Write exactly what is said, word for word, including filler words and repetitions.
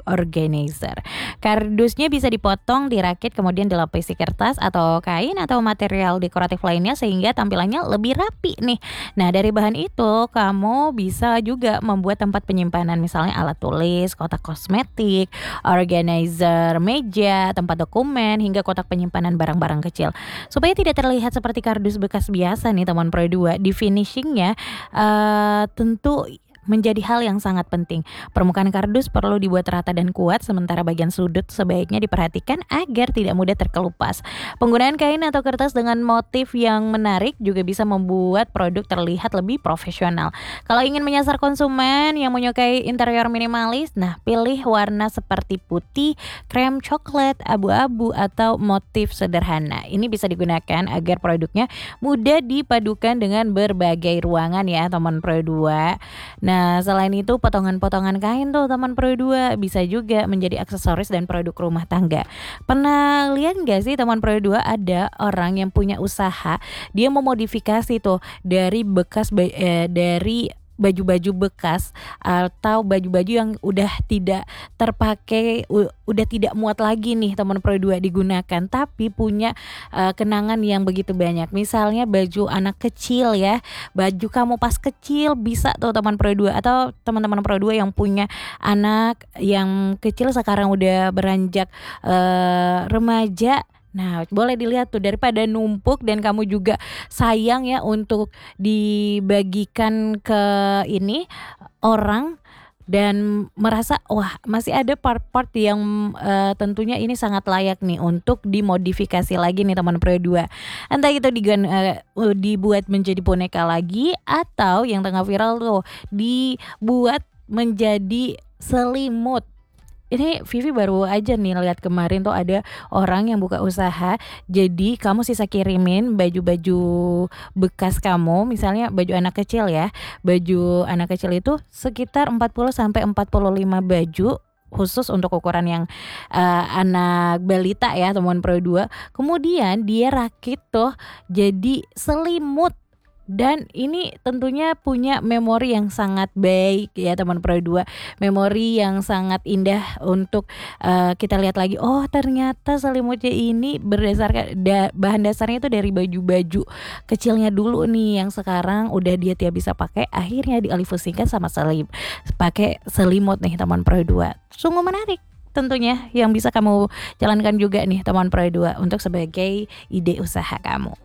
organizer. Kardusnya bisa dipotong, dirakit, kemudian dilapisi kertas atau kain atau material dekoratif lainnya sehingga tampilannya lebih rapi nih. Nah, dari bahan itu kamu bisa juga membuat tempat penyimpanan, misalnya alat tulis, kotak kosmetik, organizer meja, tempat dokumen, hingga kotak penyimpanan barang-barang kecil. Supaya tidak terlihat seperti kardus bekas biasa nih teman Pro dua, di finishingnya uh, tentu menjadi hal yang sangat penting. Permukaan kardus perlu dibuat rata dan kuat, sementara bagian sudut sebaiknya diperhatikan agar tidak mudah terkelupas. Penggunaan kain atau kertas dengan motif yang menarik juga bisa membuat produk terlihat lebih profesional. Kalau ingin menyasar konsumen yang menyukai interior minimalis, nah pilih warna seperti putih, krem coklat, abu-abu, atau motif sederhana. Ini bisa digunakan agar produknya mudah dipadukan dengan berbagai ruangan ya teman Pro dua. Nah, Nah, selain itu potongan-potongan kain tuh teman Pro dua bisa juga menjadi aksesoris dan produk rumah tangga. Pernah lihat gak sih teman Pro dua, ada orang yang punya usaha, dia memodifikasi tuh dari bekas eh, dari baju-baju bekas atau baju-baju yang udah tidak terpakai, u- udah tidak muat lagi nih teman Pro dua digunakan, tapi punya uh, kenangan yang begitu banyak. Misalnya baju anak kecil ya, baju kamu pas kecil bisa tuh teman Pro dua, atau teman-teman Pro dua yang punya anak yang kecil sekarang udah beranjak uh, remaja. Nah, boleh dilihat tuh, daripada numpuk dan kamu juga sayang ya untuk dibagikan ke ini orang dan merasa wah masih ada part-part yang uh, tentunya ini sangat layak nih untuk dimodifikasi lagi nih teman Pro dua. Entah itu digan, uh, dibuat menjadi boneka lagi, atau yang tengah viral tuh dibuat menjadi selimut. Ini Vivi baru aja nih lihat kemarin tuh ada orang yang buka usaha. Jadi kamu sisa kirimin baju-baju bekas kamu, misalnya baju anak kecil ya. Baju anak kecil itu sekitar empat puluh sampai empat puluh lima baju khusus untuk ukuran yang uh, anak balita ya teman Pro dua. Kemudian dia rakit tuh jadi selimut. Dan ini tentunya punya memori yang sangat baik ya teman Pro dua, memori yang sangat indah untuk uh, kita lihat lagi. Oh ternyata selimutnya ini berdasarkan da, bahan dasarnya itu dari baju-baju kecilnya dulu nih, yang sekarang udah dia tidak bisa pakai, akhirnya dialihfungsikan sama selim, pakai selimut nih teman Pro dua. Sungguh menarik tentunya, yang bisa kamu jalankan juga nih teman Pro dua untuk sebagai ide usaha kamu.